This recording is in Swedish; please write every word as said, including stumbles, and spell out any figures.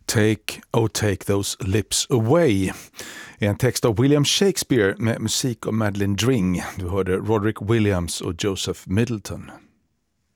Take, oh take those lips away. En text av William Shakespeare med musik av Madeline Dring. Du hörde Roderick Williams och Joseph Middleton.